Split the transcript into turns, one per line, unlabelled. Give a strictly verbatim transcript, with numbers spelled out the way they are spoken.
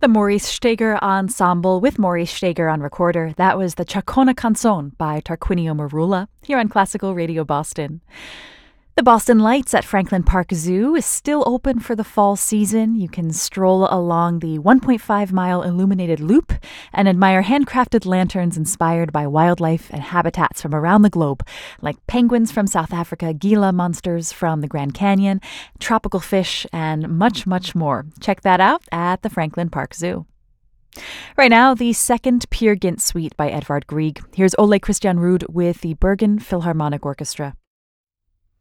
The Maurice Steger Ensemble with Maurice Steger on recorder. That was the Chacona Canzone by Tarquinio Marula here on Classical Radio Boston. The Boston Lights at Franklin Park Zoo is still open for the fall season. You can stroll along the one point five mile illuminated loop and admire handcrafted lanterns inspired by wildlife and habitats from around the globe, like penguins from South Africa, Gila monsters from the Grand Canyon, tropical fish, and much, much more. Check that out at the Franklin Park Zoo. Right now, the second Peer Gynt Suite by Edvard Grieg. Here's Ole Christian Ruud with the Bergen Philharmonic Orchestra.